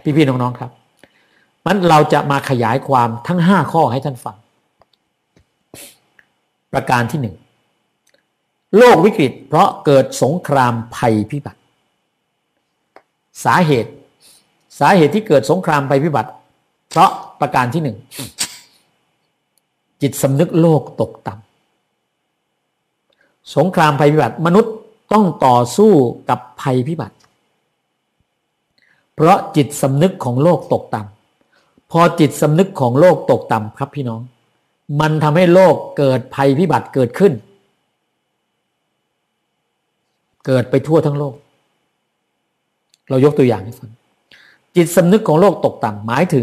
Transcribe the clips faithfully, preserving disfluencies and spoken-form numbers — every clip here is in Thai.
พี่ๆน้องๆครับมันเราจะมาขยายความทั้งห้าข้อให้ท่านฟังประการที่หนึ่งโลกวิกฤตเพราะเกิดสงครามภัยพิบัติสาเหตุสาเหตุที่เกิดสงครามภัยพิบัติเพราะประการที่หนึ่งจิตสำนึกโลกตกต่ำสงครามภัยพิบัติมนุษย์ต้องต่อสู้กับภัยพิบัติเพราะจิตสำนึกของโลกตกต่ำพอจิตสำนึกของโลกตกต่ำครับพี่น้องมันทำให้โลกเกิดภัยพิบัติเกิดขึ้นเกิดไปทั่วทั้งโลกเรายกตัวอย่างให้ฟังจิตสำนึกของโลกตกต่ำหมายถึง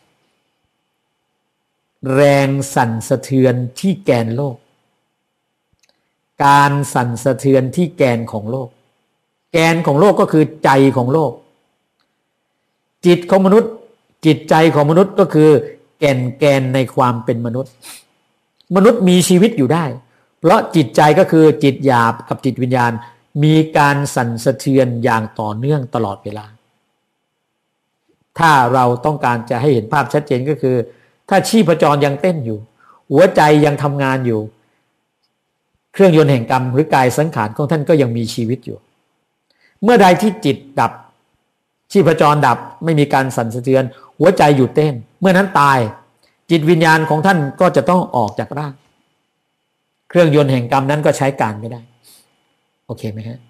แรงสั่นสะเทือนที่แกนโลกการสั่นสะเทือนที่แกนของโลกแกนของโลกก็คือใจของโลกจิตของมนุษย์จิตใจของมนุษย์ก็คือแก่นแกนในความเป็นมนุษย์มนุษย์มีชีวิตอยู่ได้เพราะจิตใจก็คือจิตหยาบกับจิตวิญญาณมีการสั่นสะเทือนอย่างต่อเนื่องตลอดเวลาถ้าเราต้องการจะให้เห็นภาพชัดเจนก็คือถ้าชีพจรยังเต้นอยู่หัวใจยังทำงานอยู่เครื่องยนต์แห่งกรรมหรือกายสังขารของท่านก็ยังมีชีวิตอยู่เมื่อใดที่จิตดับชีพจรดับไม่มีการสั่นสะเทือนหัวใจหยุดเต้นเมื่อนั้นตายจิตวิญญาณของท่านก็จะต้องออกจากร่างเครื่องยนต์แห่งกรรมนั้นก็ใช้การไม่ได้โอเคไหมฮะ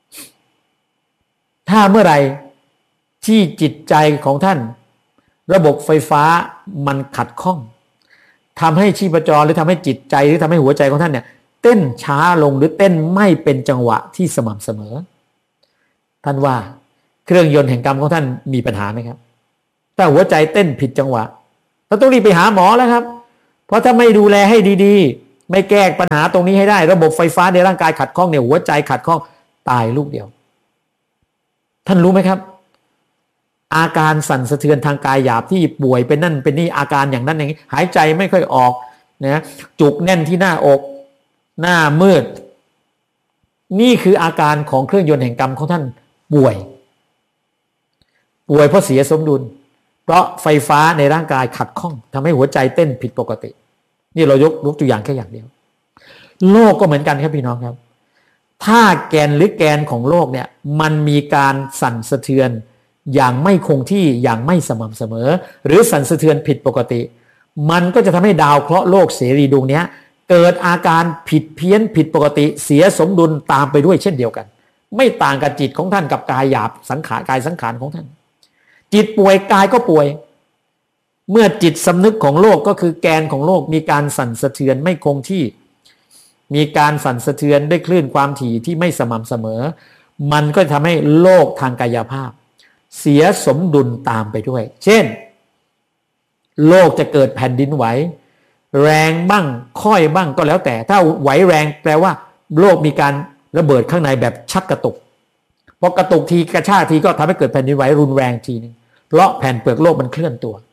ถ้าเมื่อไหร่ที่จิตใจของท่านระบบไฟฟ้ามันขัดข้องทำให้ชีพจรหรือทำให้จิตใจหรือทำให้หัวใจของท่านเนี่ยเต้นช้าลงหรือเต้นไม่เป็นจังหวะที่สม่ำเสมอท่านว่าเครื่องยนต์แห่งกรรมของท่านมีปัญหาไหมครับถ้าหัวใจเต้นผิดจังหวะท่านต้องรีบไปหาหมอแล้วครับเพราะถ้าไม่ดูแลให้ดีๆไม่แก้ปัญหาตรงนี้ให้ได้ระบบไฟฟ้าในร่างกายขัดข้องเนี่ยหัวใจขัดข้องตายลูกเดียวท่านรู้ไหมครับอาการสั่นสะเทือนทางกายหยาบที่ป่วยเป็นนั่นเป็นนี่อาการอย่างนั้นอย่างนี้หายใจไม่ค่อยออกนะจุกแน่นที่หน้าอกหน้ามืดนี่คืออาการของเครื่องยนต์แห่งกรรมของท่านป่วยป่วยเพราะเสียสมดุลเพราะไฟฟ้าในร่างกายขัดข้องทำให้หัวใจเต้นผิดปกตินี่เรายกยกตัวอย่างแค่อย่างเดียวโลกก็เหมือนกันครับพี่น้องครับถ้าแกนหรือแกนของโลกเนี่ยมันมีการสั่นสะเทือนอย่างไม่คงที่อย่างไม่สม่ำเสมอหรือสั่นสะเทือนผิดปกติมันก็จะทำให้ดาวเคราะห์โลกเสรีดวงนี้เกิดอาการผิดเพี้ยนผิดปกติเสียสมดุลตามไปด้วยเช่นเดียวกันไม่ต่างกับจิตของท่านกับกายหยาบสังขารกายสังขารของท่านจิตป่วยกายก็ป่วยเมื่อจิตสำนึกของโลกก็คือแกนของโลกมีการสั่นสะเทือนไม่คงที่มีการสั่นสะเทือนด้วยคลื่นความถี่ที่ไม่สม่ำเสมอมันก็ทำให้โลกทางกายภาพเสียสมดุลตามไปด้วยเช่นโลกจะเกิดแผ่นดินไหวแรงบ้างค่อยบ้างก็แล้วแต่ถ้าไหวแรงแปลว่าโลกมีการระเบิดข้างในแบบชักกระตุกพอกระตุกทีกระชากทีก็ทำให้เกิดแผ่นดินไหวรุนแรงทีนึงเพราะแผ่นเปลือกโลกมันเคลื่อนตัว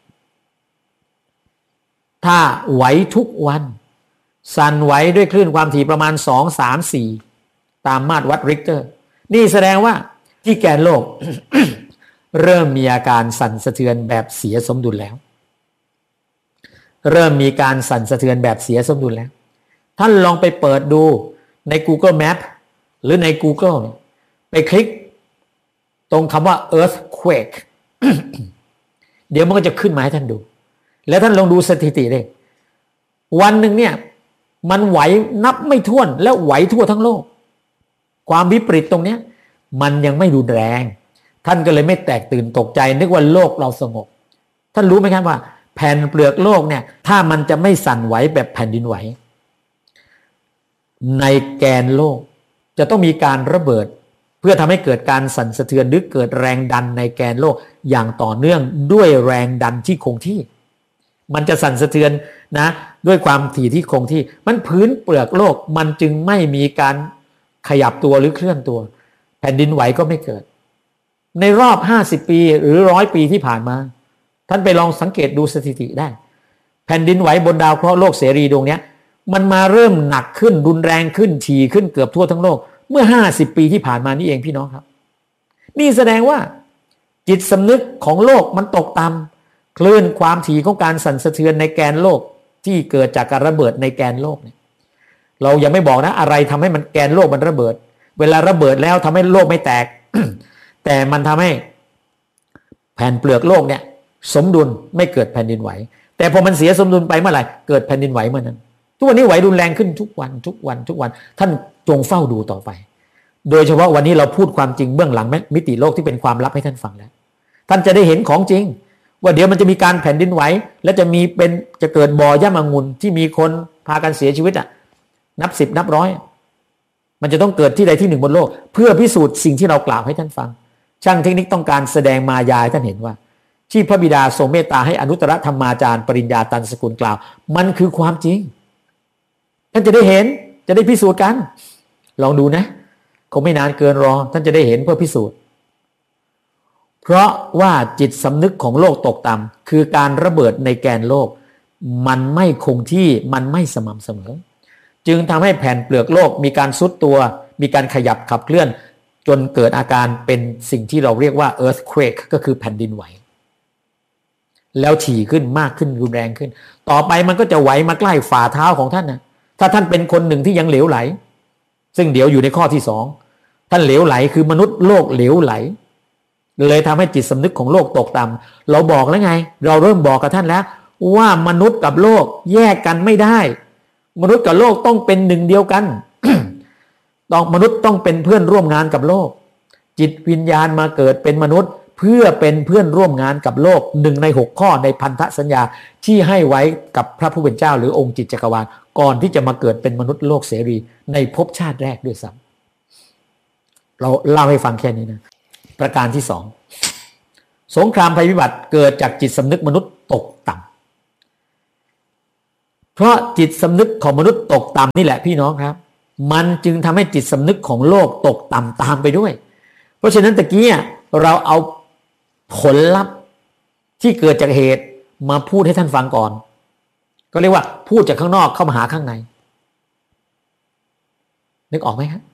ถ้าไหวทุกวันสั่นไหวด้วยคลื่นความถี่ประมาณสอง สาม สี่ตามมาตรวัดริกเตอร์นี่แสดงว่าที่แกนโลก เริ่มมีอาการสั่นสะเทือนแบบเสียสมดุลแล้วเริ่มมีการสั่นสะเทือนแบบเสียสมดุลแล้วท่านลองไปเปิดดูใน Google Map หรือใน Google ไปคลิกตรงคำว่า earthquake เดี๋ยวมันก็จะขึ้นมาให้ท่านดูแล้วท่านลองดูสถิติเลยวันหนึ่งเนี่ยมันไหวนับไม่ถ้วนแล้วไหวทั่วทั้งโลกความวิปริตตรงเนี้ยมันยังไม่รุนแรงท่านก็เลยไม่แตกตื่นตกใจนึกว่าโลกเราสงบท่านรู้ไหมครับว่าแผ่นเปลือกโลกเนี่ยถ้ามันจะไม่สั่นไหวแบบแผ่นดินไหวในแกนโลกจะต้องมีการระเบิดเพื่อทำให้เกิดการสั่นสะเทือนหรือเกิดแรงดันในแกนโลกอย่างต่อเนื่องด้วยแรงดันที่คงที่มันจะสั่นสะเทือนนะด้วยความถี่ที่คงที่มันพื้นเปลือกโลกมันจึงไม่มีการขยับตัวหรือเคลื่อนตัวแผ่นดินไหวก็ไม่เกิดในรอบห้าสิบปีหรือหนึ่งร้อยปีที่ผ่านมาท่านไปลองสังเกตดูสถิติได้แผ่นดินไหวบนดาวเคราะห์โลกเสรีดวงนี้มันมาเริ่มหนักขึ้นรุนแรงขึ้นถี่ขึ้นเกือบทั่วทั้งโลกเมื่อห้าสิบปีที่ผ่านมานี่เองพี่น้องครับนี่แสดงว่าจิตสำนึกของโลกมันตกต่ำคลื่นความถี่ของการสั่นสะเทือนในแกนโลกที่เกิดจากการระเบิดในแกนโลกเนี่ยเรายังไม่บอกนะอะไรทำให้มันแกนโลกมันระเบิดเวลาระเบิดแล้วทำให้โลกไม่แตก แต่มันทำให้แผ่นเปลือกโลกเนี่ยสมดุลไม่เกิดแผ่นดินไหวแต่พอมันเสียสมดุลไปเมื่อไหร่เกิดแผ่นดินไหวเมื่อนั้นทุกวันนี้ไหวรุนแรงขึ้นทุกวันทุกวันทุกวันท่านจงเฝ้าดูต่อไปโดยเฉพาะวันนี้เราพูดความจริงเบื้องหลังมิติโลกที่เป็นความลับให้ท่านฟังแล้วท่านจะได้เห็นของจริงว่าเดี๋ยวมันจะมีการแผ่นดินไหวและจะมีเป็นจะเกิดบ่อย่ำองุ่นที่มีคนพากันเสียชีวิตอ่ะนับสิบนับร้อยมันจะต้องเกิดที่ใดที่หนึ่งบนโลกเพื่อพิสูจน์สิ่งที่เรากล่าวให้ท่านฟังช่างเทคนิคต้องการแสดงมายาให้ท่านเห็นว่าที่พระบิดาทรงเมตตาให้อนุตตรธรรมาจารย์ปริญญาตันสกุลกล่าวมันคือความจริงท่านจะได้เห็นจะได้พิสูจน์กันลองดูนะคงไม่นานเกินรอท่านจะได้เห็นเพื่อพิสูจน์เพราะว่าจิตสำนึกของโลกตกต่ำคือการระเบิดในแกนโลกมันไม่คงที่มันไม่สม่ำเสมอจึงทำให้แผ่นเปลือกโลกมีการซุดตัวมีการขยับขับเคลื่อนจนเกิดอาการเป็นสิ่งที่เราเรียกว่า earthquake ก็คือแผ่นดินไหวแล้วถี่ขึ้นมากขึ้นรุนแรงขึ้นต่อไปมันก็จะไหวมาใกล้ฝ่าเท้าของท่านนะถ้าท่านเป็นคนหนึ่งที่ยังเหลวไหลซึ่งเดี๋ยวอยู่ในข้อที่สองท่านเหลวไหลคือมนุษย์โลกเหลวไหลเลยทำให้จิตสำนึกของโลกตกต่ำเราบอกแล้วไงเราเริ่มบอกกับท่านแล้วว่ามนุษย์กับโลกแยกกันไม่ได้มนุษย์กับโลกต้องเป็นหนึ่งเดียวกัน ต้องมนุษย์ต้องเป็นเพื่อนร่วมงานกับโลกจิตวิญญาณมาเกิดเป็นมนุษย์เพื่อเป็นเพื่อนร่วมงานกับโลกหนึ่งในหกข้อในพันธสัญญาที่ให้ไว้กับพระผู้เป็นเจ้าหรือองค์จิตจักรวาลก่อนที่จะมาเกิดเป็นมนุษย์โลกเสรีในภพชาติแรกด้วยซ้ำเราเล่าให้ฟังแค่นี้นะประการที่สองสงครามภัยพิบัติเกิดจากจิตสำนึกมนุษย์ตกต่ำเพราะจิตสำนึกของมนุษย์ตกต่ำนี่แหละพี่น้องครับมันจึงทำให้จิตสำนึกของโลกตกต่ำตามไปด้วยเพราะฉะนั้นตะกี้เราเอาผลลัพธ์ที่เกิดจากเหตุมาพูดให้ท่านฟังก่อนก็เรียกว่าพูดจากข้างนอกเข้ามาหาข้างในนึกออกไหมครับ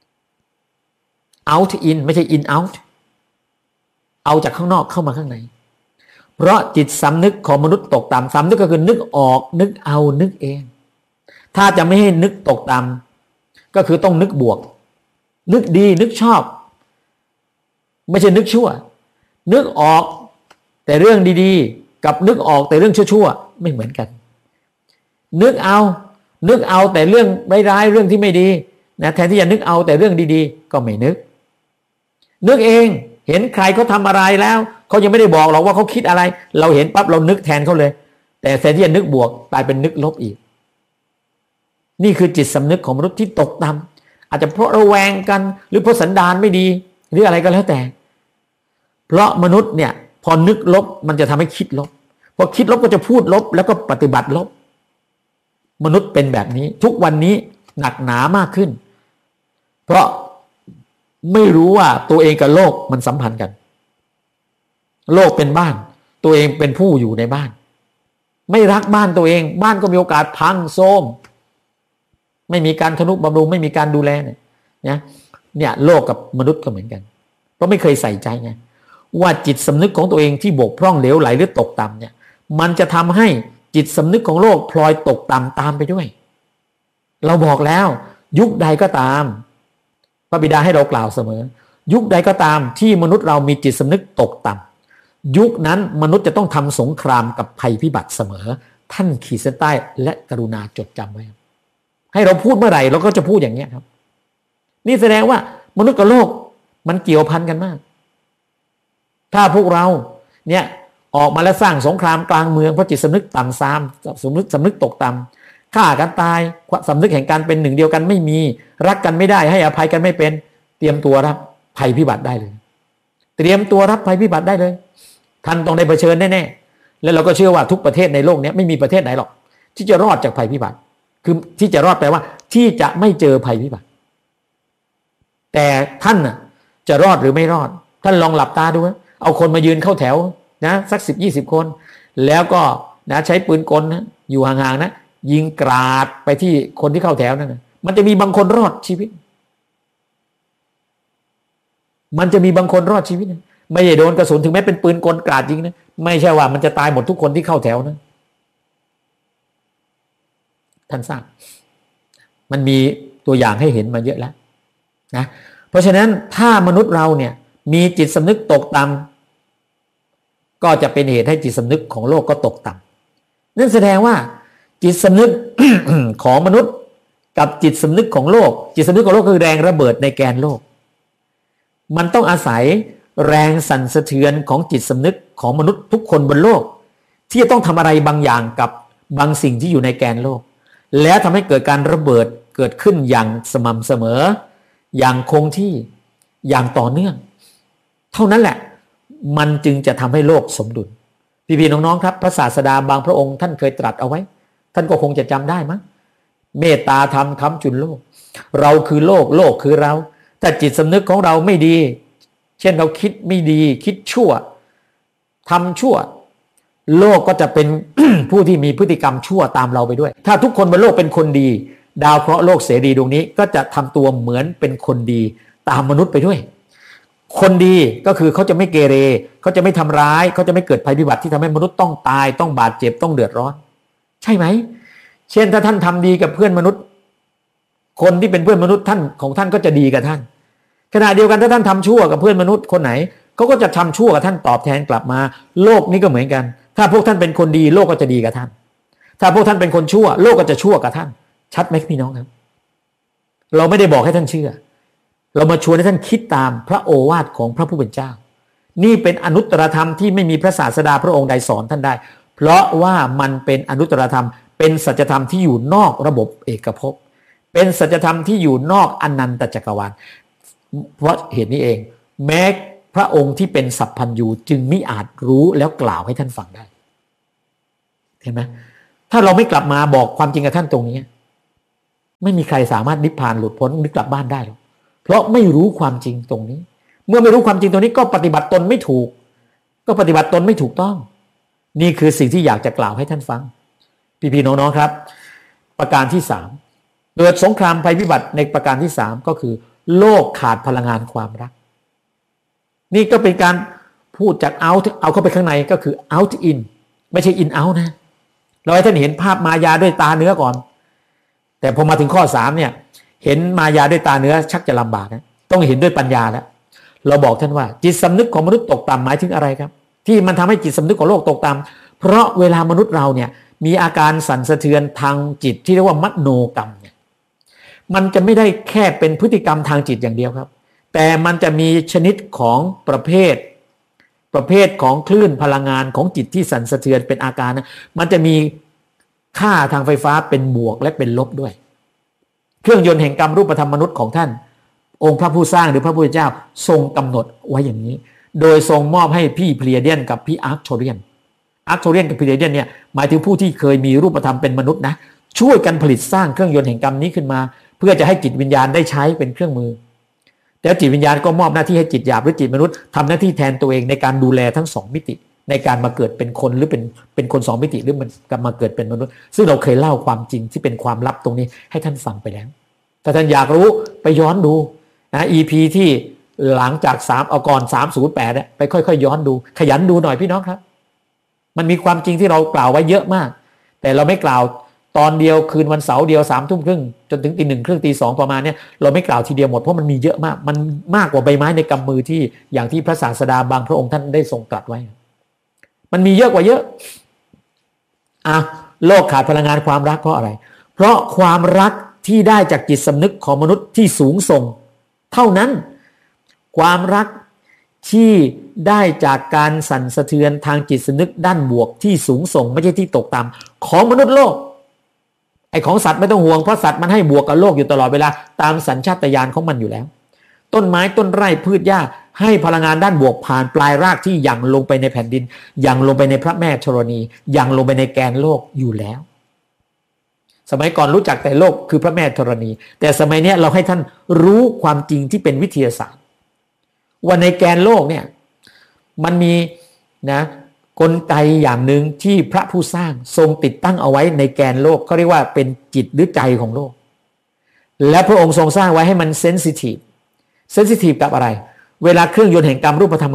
out in ไม่ใช่ in out เอาจากข้างนอกเข้ามาข้างในเพราะจิตสำนึกของมนุษย์ตกต่ำสำนึกก็คือนึกออกนึกเอานึกเองถ้าจะไม่ให้นึกตกต่ำก็คือต้องนึกบวกนึกดีนึกชอบไม่ใช่นึกชั่วนึกออกแต่เรื่องดีๆกับนึกออกแต่เรื่องชั่วๆไม่เหมือนกันนึกเอานึกเอาแต่เรื่องร้ายๆเรื่องที่ไม่ดีนะแทนที่จะนึกเอาแต่เรื่องดีๆก็ไม่นึกนึกเองเห็นใครเขาทำอะไรแล้วเขายังไม่ได้บอกหรอกว่าเขาคิดอะไรเราเห็นปั๊บเรานึกแทนเขาเลยแต่แทนที่จะนึกบวกกลายเป็นนึกลบอีกนี่คือจิตสำนึกของมนุษย์ที่ตกต่ำอาจจะเพราะระแวงกันหรือเพราะสันดานไม่ดีหรืออะไรก็แล้วแต่เพราะมนุษย์เนี่ยพอนึกลบมันจะทำให้คิดลบพอคิดลบก็จะพูดลบแล้วก็ปฏิบัติลบมนุษย์เป็นแบบนี้ทุกวันนี้หนักหนามากขึ้นเพราะไม่รู้ว่าตัวเองกับโลกมันสัมพันธ์กันโลกเป็นบ้านตัวเองเป็นผู้อยู่ในบ้านไม่รักบ้านตัวเองบ้านก็มีโอกาสพังโทรมไม่มีการทนุบำรุงไม่มีการดูแลเนี่ยนะเนี่ยโลกกับมนุษย์ก็เหมือนกันเพราะไม่เคยใส่ใจไงว่าจิตสำนึกของตัวเองที่บกพร่องเหลวไหลหรือตกต่ำเนี่ยมันจะทำให้จิตสำนึกของโลกพลอยตกต่ำตามไปด้วยเราบอกแล้วยุคใดก็ตามพระบิดาให้เรากล่าวเสมอยุคใดก็ตามที่มนุษย์เรามีจิตสำนึกตกต่ำยุคนั้นมนุษย์จะต้องทำสงครามกับภัยพิบัติเสมอท่านขีดเส้นใต้และกรุณาจดจำไว้ให้เราพูดเมื่อไหร่เราก็จะพูดอย่างนี้ครับนี่แสดงว่ามนุษย์กับโลกมันเกี่ยวพันกันมากถ้าพวกเราเนี่ยออกมาแล้วสร้างสงครามกลางเมืองเพราะจิตสำนึกต่ำซามสำนึกสำนึกตกต่ำฆ่ากันตายสำนึกแห่งการเป็นหนึ่งเดียวกันไม่มีรักกันไม่ได้ให้อภัยกันไม่เป็นเตรียมตัวรับภัยพิบัติได้เลยเตรียมตัวรับภัยพิบัติได้เลยท่านต้องได้เผชิญแน่ๆแล้วเราก็เชื่อว่าทุกประเทศในโลกนี้ไม่มีประเทศไหนหรอกที่จะรอดจากภัยพิบัติคือที่จะรอดแปลว่าที่จะไม่เจอภัยพิบัติแต่ท่านน่ะจะรอดหรือไม่รอดท่านลองหลับตาดูนะเอาคนมายืนเข้าแถวนะสักสิบยี่สิบคนแล้วก็นะใช้ปืนกลนะอยู่ห่างๆนะยิงกราดไปที่คนที่เข้าแถวนั่นนะมันจะมีบางคนรอดชีวิตมันจะมีบางคนรอดชีวิตไม่ได้โดนกระสุนถึงแม้เป็นปืนกลกราดจริงนะไม่ใช่ว่ามันจะตายหมดทุกคนที่เข้าแถวนะท่านทราบมันมีตัวอย่างให้เห็นมาเยอะแล้วนะเพราะฉะนั้นถ้ามนุษย์เราเนี่ยมีจิตสำนึกตกต่ำก็จะเป็นเหตุให้จิตสำนึกของโลกก็ตกต่ำนั่นแสดงว่าจิตสำนึก ของมนุษย์กับจิตสำนึกของโลกจิตสำนึกของโลกคือแรงระเบิดในแกนโลกมันต้องอาศัยแรงสั่นสะเทือนของจิตสำนึกของมนุษย์ทุกคนบนโลกที่จะต้องทำอะไรบางอย่างกับบางสิ่งที่อยู่ในแกนโลกแล้วทำให้เกิดการระเบิดเกิดขึ้นอย่างสม่ำเสมออย่างคงที่อย่างต่อเนื่องเท่านั้นแหละมันจึงจะทำให้โลกสมดุลพี่ๆน้องๆครับพระศาสดาบางพระองค์ท่านเคยตรัสเอาไว้ท่านก็คงจะจำได้มั้งเมตตาธรรมค้ำจุนโลกเราคือโลกโลกคือเราแต่จิตสำนึกของเราไม่ดีเช่นเราคิดไม่ดีคิดชั่วทำชั่วโลกก็จะเป็น ผู้ที่มีพฤติกรรมชั่วตามเราไปด้วยถ้าทุกคนบนโลกเป็นคนดีดาวเคราะห์โลกเสรีดวงนี้ก็จะทำตัวเหมือนเป็นคนดีตามมนุษย์ไปด้วยคนดีก็คือเขาจะไม่เกเรเขาจะไม่ทำร้ายเขาจะไม่เกิดภัยพิบัติที่ทำให้มนุษย์ต้องตายต้องบาดเจ็บต้องเดือดร้อนใช่ไหมเช่นถ้าท่านทำดีกับเพื่อนมนุษย์คนที่เป็นเพื่อนมนุษย์ท่านของท่านก็จะดีกับท่านขณะเดียวกันถ้าท่านทำชั่วกับเพื่อนมนุษย์คนไหนเขาก็จะทำชั่วกับท่านตอบแทนกลับมาโลกนี้ก็เหมือนกันถ้าพวกท่านเป็นคนดีโลกก็จะดีกับท่านถ้าพวกท่านเป็นคนชั่วโลกก็จะชั่วกับท่านชัดไหมพี่น้องครับเราไม่ได้บอกให้ท่านเชื่อเรามาชวนให้ท่านคิดตามพระโอวาทของพระผู้เป็นเจ้านี่เป็นอนุตตรธรรมที่ไม่มีพระศาสดาพระองค์ใดสอนท่านได้เพราะว่ามันเป็นอนุตตรธรรมเป็นสัจธรรมที่อยู่นอกระบบเอกภพเป็นสัจธรรมที่อยู่นอกอนันตจักรวาลเพราะเหตุนี้เองแม้พระองค์ที่เป็นสัพพัญญูจึงมิอาจรู้แล้วกล่าวให้ท่านฟังได้เห็นไหมถ้าเราไม่กลับมาบอกความจริงกับท่านตรงนี้ไม่มีใครสามารถนิพพานหลุดพ้นหรือกลับบ้านได้หรอกเพราะไม่รู้ความจริงตรงนี้เมื่อไม่รู้ความจริงตรงนี้ก็ปฏิบัติตนไม่ถูกก็ปฏิบัติตนไม่ถูกต้องนี่คือสิ่งที่อยากจะกล่าวให้ท่านฟังพี่ๆน้องๆครับประการที่สามเกิดสงครามภัยพิบัติในประการที่สามก็คือโลกขาดพลังงานความรักนี่ก็เป็นการพูดจาก out เอาเข้าไปข้างในก็คือ out in ไม่ใช่ in out นะเราให้ท่านเห็นภาพมายาด้วยตาเนื้อก่อนแต่พอมาถึงข้อสามเนี่ยเห็นมายาด้วยตาเนื้อชักจะลำบากนะต้องเห็นด้วยปัญญาแล้วเราบอกท่านว่าจิตสำนึกของมนุษย์ตกต่ำหมายถึงอะไรครับที่มันทำให้จิตสำนึกของโลกตกต่ำเพราะเวลามนุษย์เราเนี่ยมีอาการสั่นสะเทือนทางจิตที่เรียกว่ามโนกรรมเนี่ยมันจะไม่ได้แค่เป็นพฤติกรรมทางจิตอย่างเดียวครับแต่มันจะมีชนิดของประเภทประเภทของคลื่นพลังงานของจิตที่สั่นสะเทือนเป็นอาการนะมันจะมีค่าทางไฟฟ้าเป็นบวกและเป็นลบด้วยเครื่องยนต์แห่งกรรมรูปธรรมมนุษย์ของท่านองค์พระผู้สร้างหรือพระพุทธเจ้าทรงกำหนดไว้อย่างนี้โดยทรงมอบให้พี่เพลียเดียนกับพี่อาร์คโทเรียนอาร์คโทเรียนกับเพลียเดียนเนี่ยหมายถึงผู้ที่เคยมีรูปธรรมเป็นมนุษย์นะช่วยกันผลิตสร้างเครื่องยนต์แห่งกรรมนี้ขึ้นมาเพื่อจะให้จิตวิญญาณได้ใช้เป็นเครื่องมือแล้วจิตวิญญาณก็มอบหน้าที่ให้จิตหยาบหรือจิตมนุษย์ทำหน้าที่แทนตัวเองในการดูแลทั้งสองมิติในการมาเกิดเป็นคนหรือเป็นเป็นคนสองมิติหรือมันกลับมาเกิดเป็นมนุษย์ซึ่งเราเคยเล่าความจริงที่เป็นความลับตรงนี้ให้ท่านฟังไปแล้วถ้าท่านอยากรู้ไปย้อนดูนะ อี พี ที่หลังจากสามเอาก่อนสามศูนย์แปดเนี่ยไปค่อยๆย้อนดูขยันดูหน่อยพี่น้องครับมันมีความจริงที่เรากล่าวไว้เยอะมากแต่เราไม่กล่าวตอนเดียวคืนวันเสาร์เดียวสามทุ่มครึ่งจนถึงตีหนึ่งครึ่งตีสองประมาณเนี้ยเราไม่กล่าวทีเดียวหมดเพราะมันมีเยอะมากมันมากกว่าใบไม้ในกำมือที่อย่างที่พระศาสดาบางพระองค์ท่านได้ทรงตรัสไว้มันมีเยอะกว่าเยอะอ่ะโลกขาดพลังงานความรักเพราะอะไรเพราะความรักที่ได้จากจิตสำนึกของมนุษย์ที่สูงส่งเท่านั้นความรักที่ได้จากการสั่นสะเทือนทางจิตสำนึกด้านบวกที่สูงส่งไม่ใช่ที่ตกต่ำของมนุษย์โลกไอ้ของสัตว์ไม่ต้องห่วงเพราะสัตว์มันให้บวกกับโลกอยู่ตลอดเวลาตามสัญชาตญาณของมันอยู่แล้วต้นไม้ต้นไร่พืชหญ้าให้พลังงานด้านบวกผ่านปลายรากที่หยั่งลงไปในแผ่นดินหยั่งลงไปในพระแม่ธรณีหยั่งลงไปในแกนโลกอยู่แล้วสมัยก่อนรู้จักแต่โลกคือพระแม่ธรณีแต่สมัยนี้เราให้ท่านรู้ความจริงที่เป็นวิทยาศาสตร์ว่าในแกนโลกเนี่ยมันมีนะกลไกอย่างหนึ่งที่พระผู้สร้างทรงติดตั้งเอาไว้ในแกนโลกเขาเรียกว่าเป็นจิตหรือใจของโลกและพระองค์ทรงสร้างไว้ให้มันเซนซิทีฟเซนซิทีฟกับอะไรเวลาเครื่องยนต์แห่งกรรมรูปธรรมมนุษย์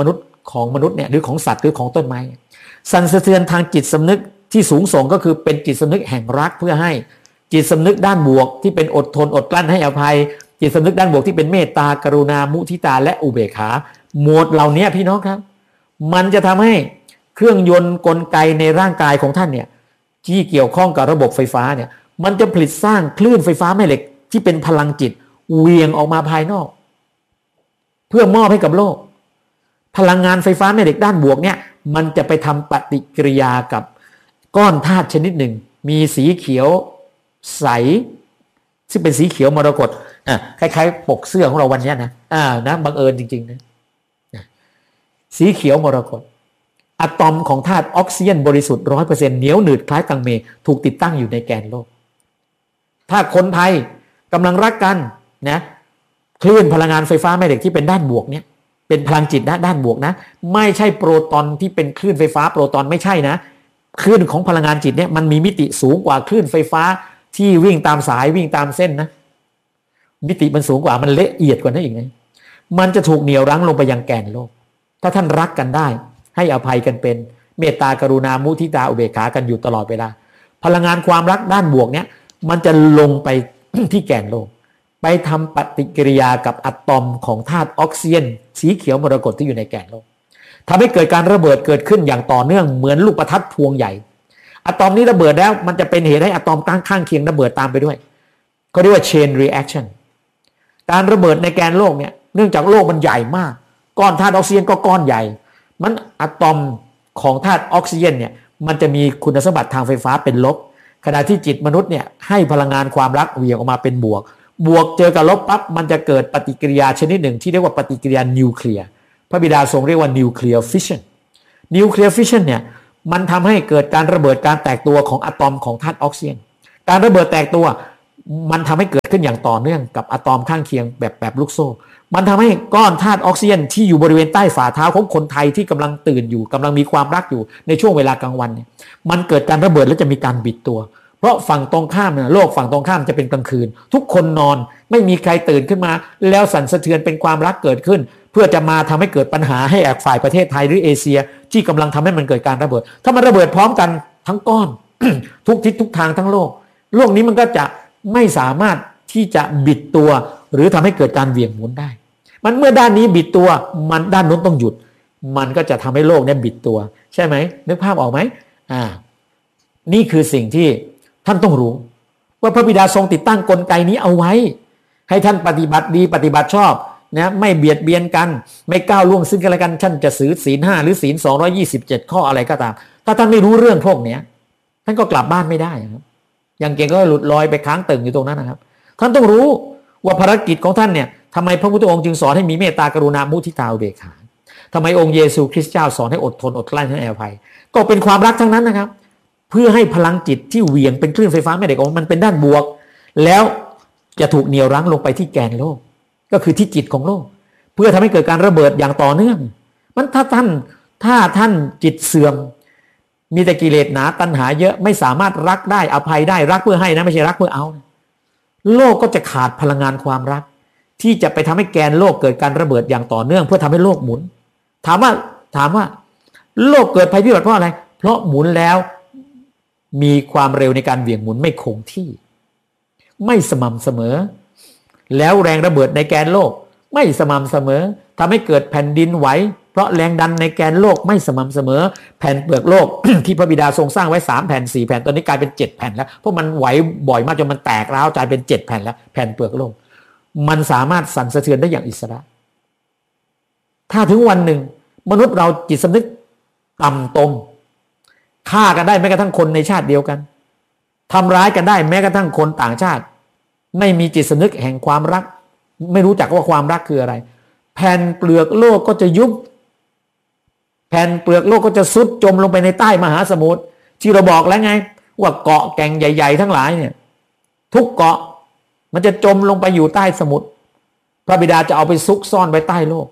ของมนุษย์เนี่ยหรือของสัตว์หรือของต้นไม้สั่นสะเทือนทางจิตสำนึกที่สูงส่งก็คือเป็นจิตสำนึกแห่งรักเพื่อให้จิตสำนึกด้านบวกที่เป็นอดทนอดกลั้นให้อภัยจิตสำนึกด้านบวกที่เป็นเมตตากรุณามุทิตาและอุเบกขาหมวดเหล่านี้พี่น้องครับมันจะทำให้เครื่องยนต์กลไกในร่างกายของท่านเนี่ยที่เกี่ยวข้องกับระบบไฟฟ้าเนี่ยมันจะผลิตสร้างคลื่นไฟฟ้าแม่เหล็กที่เป็นพลังจิตเหวี่ยงออกมาภายนอกเพื่อมอบให้กับโลกพลังงานไฟฟ้าแม่เหล็กด้านบวกเนี่ยมันจะไปทำปฏิกิริยากับก้อนธาตุชนิดหนึ่งมีสีเขียวใสซึ่งเป็นสีเขียวมรกตอ่ะคล้ายๆปกเสื้อของเราวันนี้นะอ่านะบังเอิญจริงๆนะสีเขียวมรกตอะตอมของธาตุออกซิเจนบริสุทธิ์ ร้อยเปอร์เซ็นต์ เหนียวหนืดคล้ายตังเมถูกติดตั้งอยู่ในแกนโลกถ้าคนไทยกำลังรักกันนะคลื่นพลังงานไฟฟ้าแม่เหล็กที่เป็นด้านบวกเนี่ยเป็นพลังจิตนะด้านบวกนะไม่ใช่โปรตอนที่เป็นคลื่นไฟฟ้าโปรตอนไม่ใช่นะคลื่นของพลังงานจิตเนี่ยมันมีมิติสูงกว่าคลื่นไฟฟ้าที่วิ่งตามสายวิ่งตามเส้นนะมิติมันสูงกว่ามันละเอียดกว่านั้นอีกไงมันจะถูกเหนี่ยวรั้งลงไปยังแกนโลกถ้าท่านรักกันได้ให้อภัยกันเป็นเมตตากรุณามุทิตาอุเบกขากันอยู่ตลอดเวลาพลังงานความรักด้านบวกเนี่ยมันจะลงไป ที่แกนโลกไปทำปฏิกิริยากับอะตอมของธาตุออกซิเจนสีเขียวมรกตที่อยู่ในแกนโลกทำให้เกิดการระเบิดเกิดขึ้นอย่างต่อเนื่องเหมือนลูกประทัดพวงใหญ่อะตอมนี้ระเบิดแล้วมันจะเป็นเหตุให้อะตอมข้างเคียงระเบิดตามไปด้วยเขาเรียกว่า chain reaction การระเบิดในแกนโลกเนี่ยเนื่องจากโลกมันใหญ่มากก้อนธาตุออกซิเจนก็ก้อนใหญ่มันอะตอมของธาตุออกซิเจนเนี่ยมันจะมีคุณสมบัติทางไฟฟ้าเป็นลบขณะที่จิตมนุษย์เนี่ยให้พลังงานความรักเหวี่ยงออกมาเป็นบวกบวกเจอกับลบปั๊บมันจะเกิดปฏิกิริยาชนิดหนึ่งที่เรียกว่าปฏิกิริยานิวเคลียร์พระบิดาทรงเรียกว่านิวเคลียร์ฟิชชันนิวเคลียร์ฟิชชันเนี่ยมันทำให้เกิดการระเบิดการแตกตัวของอะตอมของธาตุออกซิเจนการระเบิดแตกตัวมันทำให้เกิดขึ้นอย่างต่อเนื่องกับอะตอมข้างเคียงแบบแบบลูกโซ่มันทำให้ก้อนธาตุออกซิเจนที่อยู่บริเวณใต้ฝ่าเท้าของคนไทยที่กำลังตื่นอยู่กำลังมีความรักอยู่ในช่วงเวลากลางวันเนี่ยมันเกิดการระเบิดและจะมีการบิดตัวเพราะฝั่งตรงข้ามเนี่ยโลกฝั่งตรงข้ามจะเป็นกลางคืนทุกคนนอนไม่มีใครตื่นขึ้นมาแล้วสั่นสะเทือนเป็นความรักเกิดขึ้นเพื่อจะมาทำให้เกิดปัญหาให้ฝ่ายประเทศไทยหรือเอเชียที่กำลังทำให้มันเกิดการระเบิดถ้ามันระเบิดพร้อมกันทั้งก้อน ทุกทิศทุกทางทั้งโลกโลกนี้มันก็จะไม่สามารถที่จะบิดตัวหรือทำให้เกิดการเหวี่ยงหมุนได้มันเมื่อด้านนี้บิดตัวมันด้านนู้นต้องหยุดมันก็จะทำให้โลกนี้บิดตัวใช่ไหมนึกภาพออกไหมอ่านี่คือสิ่งที่ท่านต้องรู้ว่าพระบิดาทรงติดตั้งกลไกนี้เอาไว้ให้ท่านปฏิบัติดีปฏิบัติชอบนะไม่เบียดเบียนกันไม่ก้าวล่วงซึ่งกันและกันท่านจะถือศีลห้าหรือศีลสองร้อยยี่สิบเจ็ดข้ออะไรก็ตามถ้าท่านไม่รู้เรื่องพวกนี้ท่านก็กลับบ้านไม่ได้ครับอย่างเก่งก็หลุดลอยไปค้างตึงอยู่ตรงนั้นนะครับท่านต้องรู้ว่าภารกิจของท่านเนี่ยทำไมพระพุทธองค์จึงสอนให้มีเมตตากรุณามุทิตาอุเบกขาทำไมองค์เยซูคริสต์เจ้าสอนให้อดทนอดกลั้นให้อภัยก็เป็นความรักทั้งนั้นนะครับเพื่อให้พลังจิตที่เหวี่ยงเป็นคลื่นไฟฟ้าแม่เหล็กออกมันเป็นด้านบวกแล้วจะถูกเหนี่ยวรั้งลงไปที่แกนโลกก็คือที่จิตของโลกเพื่อทำให้เกิดการระเบิดอย่างต่อเนื่องมันถ้าท่านถ้าท่านจิตเสื่อมมีแต่กิเลสหนาตัณหาเยอะไม่สามารถรักได้อภัยได้รักเพื่อให้นะไม่ใช่รักเพื่อเอาโลกก็จะขาดพลังงานความรักที่จะไปทำให้แกนโลกเกิดการระเบิดอย่างต่อเนื่องเพื่อทำให้โลกหมุนถามว่าถามว่าโลกเกิดภัยพิบัติเพราะอะไรเพราะหมุนแล้วมีความเร็วในการเหวี่ยงหมุนไม่คงที่ไม่สม่ำเสมอแล้วแรงระเบิดในแกนโลกไม่สม่ำเสมอทำให้เกิดแผ่นดินไหวเพราะแรงดันในแกนโลกไม่สม่ำเสมอแผ่นเปลือกโลก ที่พระบิดาทรงสร้างไว้สามแผ่นสี่แผ่นตอนนี้กลายเป็นเจ็ดแผ่นแล้วเพราะมันไหวบ่อยมากจนมันแตกร้าวกลายเป็นเจ็ดแผ่นแล้วแผ่นเปลือกโลกมันสามารถสั่นสะเทือนได้อย่างอิสระถ้าถึงวันหนึ่งมนุษย์เราจิตสำนึกต่ำตมฆ่ากันได้แม้กระทั่งคนในชาติเดียวกันทำร้ายกันได้แม้กระทั่งคนต่างชาติไม่มีจิตสำนึกแห่งความรักไม่รู้จักว่าความรักคืออะไรแผ่นเปลือกโลกก็จะยุบแผ่นเปลือกโลกก็จะซุดจมลงไปในใต้มหาสมุทรที่เราบอกแล้วไงว่าเกาะแก่งใหญ่ๆทั้งหลายเนี่ยทุกเกาะมันจะจมลงไปอยู่ใต้สมุทรพระบิดาจะเอาไปซุกซ่อนไว้ใต้โลก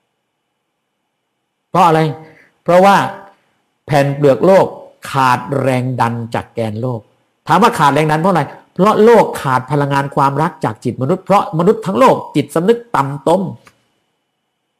เพราะอะไรเพราะว่าแผ่นเปลือกโลกขาดแรงดันจากแกนโลกถามว่าขาดแรงดันเพราะอะไรเพราะโลกขาดพลังงานความรักจากจิตมนุษย์เพราะมนุษย์ทั้งโลกจิตสำนึกต่ำต้ม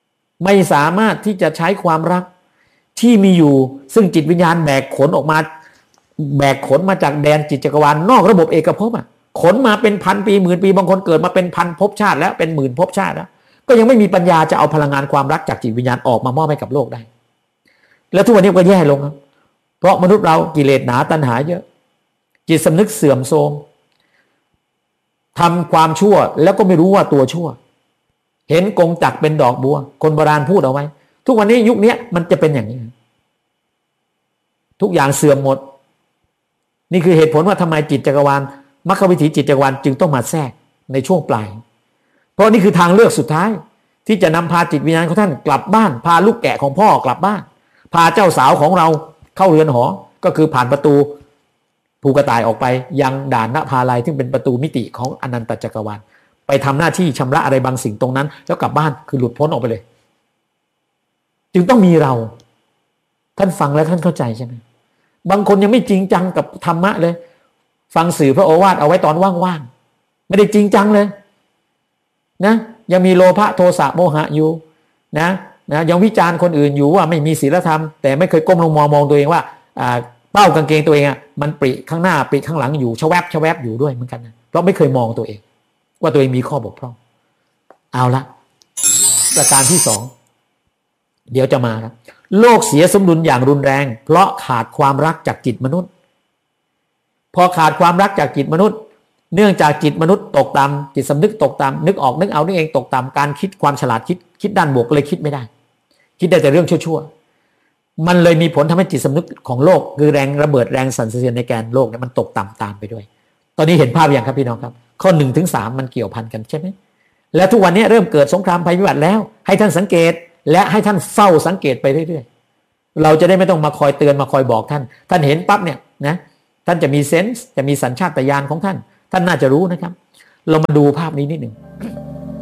ไม่สามารถที่จะใช้ความรักที่มีอยู่ซึ่งจิตวิญญาณแบกขนออกมาแบกขนมาจากแดนจิตจักรวาลนอกระบบเอกภพอ่ะขนมาเป็นพันปีหมื่นปีบางคนเกิดมาเป็นพันภพชาติแล้วเป็นหมื่นภพชาติแล้วก็ยังไม่มีปัญญาจะเอาพลังงานความรักจากจิตวิญญาณออกมามอบให้กับโลกได้แล้วทุกวันนี้ก็แย่ลงครับเพราะมนุษย์เรากิเลสหนาตัณหาเยอะจิตสำนึกเสื่อมโทรมทำความชั่วแล้วก็ไม่รู้ว่าตัวชั่วเห็นกงจักรเป็นดอกบัวคนโบราณพูดเอาไว้ทุกวันนี้ยุคนี้มันจะเป็นอย่างนี้ทุกอย่างเสื่อมหมดนี่คือเหตุผลว่าทำไมจิตจักรวาลมรรควิถีจิตจักรวาลจึงต้องมาแทรกในช่วงปลายเพราะนี่คือทางเลือกสุดท้ายที่จะนำพาจิตวิญญาณของท่านกลับบ้านพาลูกแกะของพ่อกลับบ้านพาเจ้าสาวของเราเข้าเรือนหอก็คือผ่านประตูภูกระต่ายออกไปยังด่านนภาลัยซึ่งเป็นประตูมิติของอนันตจักรวาลไปทำหน้าที่ชำระอะไรบางสิ่งตรงนั้นแล้วกลับบ้านคือหลุดพ้นออกไปเลยจึงต้องมีเราท่านฟังแล้วท่านเข้าใจใช่ไหมบางคนยังไม่จริงจังกับธรรมะเลยฟังสื่อพระโอวาทเอาไว้ตอนว่างๆไม่ได้จริงจังเลยนะยังมีโลภะโทสะโมหะอยู่นะนะยังวิจารณ์คนอื่นอยู่ว่าไม่มีศีลธรรมแต่ไม่เคยก้มลงมองมองตัวเองว่าเป้ากางเกงตัวเองอ่ะมันปริข้างหน้าปริข้างหลังอยู่ชะแวบชะแวบอยู่ด้วยเหมือนกันนะเพราะไม่เคยมองตัวเองว่าตัวเองมีข้อบกพร่องเอาละประการที่สองเดี๋ยวจะมาครับโลกเสียสมดุลอย่างรุนแรงเพราะขาดความรักจากจิตมนุษย์พอขาดความรักจากจิตมนุษย์เนื่องจากจิตมนุษย์ตกต่ำจิตสำนึกตกต่ำนึกออกนึกเอานึกเองตกต่ำการคิดความฉลาดคิดคิดด้านบวกเลยคิดไม่ได้คิดได้แต่เรื่องชั่วๆมันเลยมีผลทำให้จิตสำนึกของโลกคือแรงระเบิดแรงสั่นสะเทือนในแกนโลกเนี่ยมันตกต่ำตามไปด้วยตอนนี้เห็นภาพอย่างครับพี่น้องครับข้อหนึ่งถึงสามมันเกี่ยวพันกันใช่ไหมและทุกวันนี้เริ่มเกิดสงครามภัยพิบัติแล้วให้ท่านสังเกตและให้ท่านเฝ้าสังเกตไปเรื่อยๆเราจะได้ไม่ต้องมาคอยเตือนมาคอยบอกท่านท่านเห็นปั๊บเนี่ยนะท่านจะมีเซนส์จะมีสัญชาตญาณของท่านท่านน่าจะรู้นะครับเรามาดูภาพนี้นิดหนึ่ง